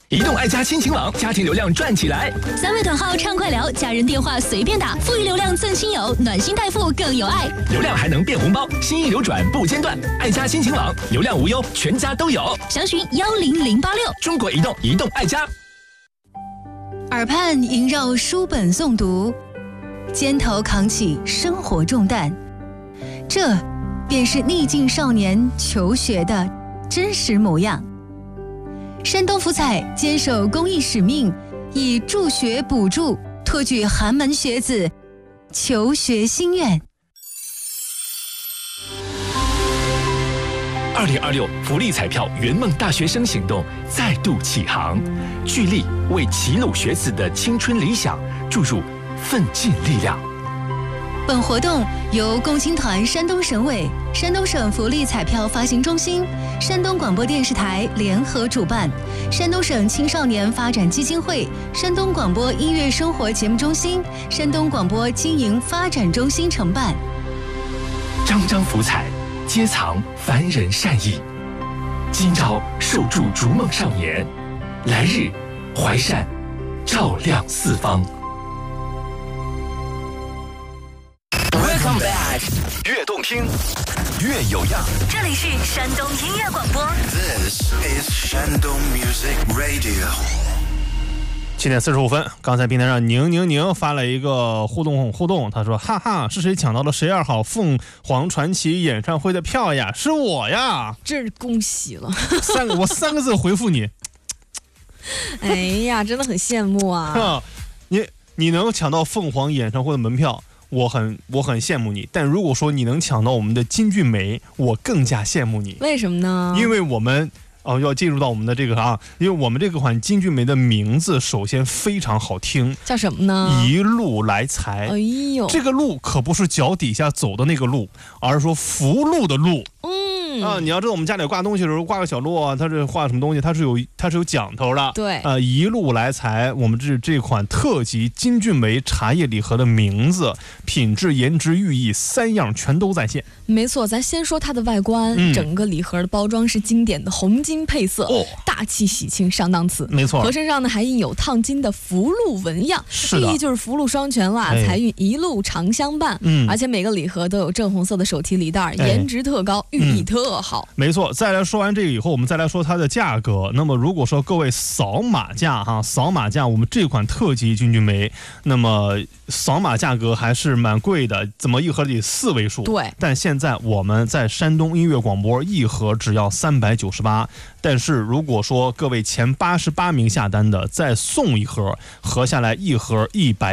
移动爱家亲情网，家庭流量赚起来 ！3位短号畅快聊，家人电话随便打，富裕流量赠亲友，暖心代付更有爱。 流量还能变红包，心意流转不间断。爱家亲情网，流量无忧，全家都有。 详询10086。 中国移动，移动爱家。 耳畔萦绕书本诵读，肩头扛起生活重担，这便是逆境少年求学的真实模样。山东福彩坚守公益使命，以助学补助托举寒门学子求学心愿。 2026福利彩票圆梦大学生行动再度启航，聚力为齐鲁学子的青春理想注入奋进力量。 本活动由共青团山东省委、山东省福利彩票发行中心、山东广播电视台联合主办，山东省青少年发展基金会、山东广播音乐生活节目中心、山东广播经营发展中心承办。 张张福彩，皆藏凡人善意。今朝受助逐梦少年，来日怀善照亮四方。 Welcome back， 越动听，越有样。 这里是山东音乐广播。 This is Shandong Music Radio。 7点45分，刚才平台上宁发了一个互动，他说：“哈哈，是谁抢到了10月2号凤凰传奇演唱会的票呀？是我呀！” 真是恭喜了！ 我3个字回复你。 哎呀，真的很羡慕啊！ 你能抢到凤凰演唱会的门票，我很羡慕你。但如果说你能抢到我们的金骏眉，我更加羡慕你。 为什么呢？ 因为我们要进入到我们的这个因为我们这个款金骏眉的名字首先非常好听， 叫什么呢？ 一路来财。 哎呦， 这个路可不是脚底下走的那个路，而是说福禄的禄。你要知道我们家里挂东西的时候挂个小路啊，它是画什么东西，它是有讲头的。 对， 一路来财，我们这款特级金骏眉茶叶礼盒的名字、品质、颜值、寓意3样全都在线。 没错，咱先说它的外观，整个礼盒的包装是经典的红金配色，大气喜庆，上档次。 没错， 盒身上呢还印有烫金的福禄纹样， 是的， 寓意就是福禄双全啦，财运一路常相伴。而且每个礼盒都有正红色的手提礼袋，颜值特高，寓意特好。 没错，再来说完这个以后，我们再来说它的价格。那么如果说各位扫码价，我们这款特级金骏眉，那么扫码价格还是蛮贵的，怎么一盒得4位数？ 对。 但现在我们在山东音乐广播一盒只要398，但是如果说各位前88名下单的，再送一盒，合下来一盒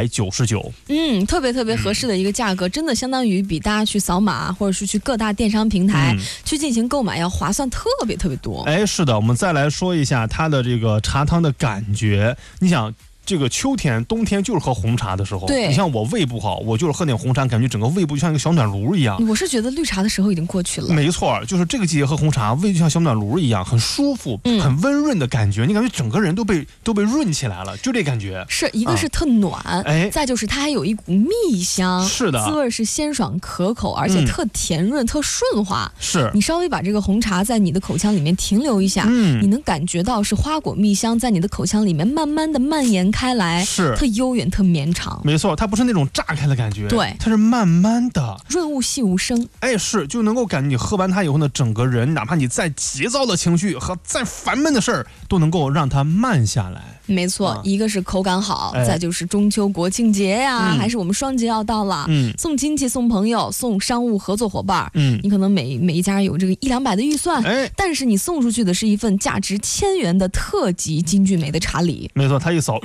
199。 特别合适的一个价格，真的相当于比大家去扫码或者是去各大电商平台去进行购买要划算特别多。 哎，是的，我们再来说一下它的这个茶汤的感觉。你想，这个秋天、冬天就是喝红茶的时候。 对， 你像我胃不好，我就是喝点红茶，感觉整个胃部就像一个小暖炉一样。 我是觉得绿茶的时候已经过去了。 没错，就是这个季节喝红茶，胃就像小暖炉一样，很舒服，很温润的感觉。你感觉整个人都被润起来了，就这感觉。 是一个是特暖，再就是它还有一股蜜香， 是的， 滋味是鲜爽可口，而且特甜润、特顺滑。 是你稍微把这个红茶在你的口腔里面停留一下，你能感觉到是花果蜜香在你的口腔里面慢慢的蔓延开来。 是特悠远特绵长。 没错，它不是那种炸开的感觉， 对， 它是慢慢的润物细无声。 是就能够感觉你喝完它以后呢，整个人哪怕你再急躁的情绪和再烦闷的事儿都能够让它慢下来。 没错，一个是口感好，再就是中秋国庆节呀，还是我们双节要到了，送亲戚、送朋友、送商务合作伙伴，你可能每一家有这个100-200的预算，但是你送出去的是一份价值1000元的特级金骏眉的茶礼。 没错，它一扫